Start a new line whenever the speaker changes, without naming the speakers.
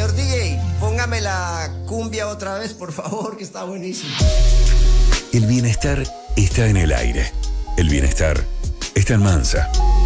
Señor DJ, póngame la cumbia otra vez, por favor, que está buenísimo.
El bienestar está en el aire. El bienestar está en Mansa.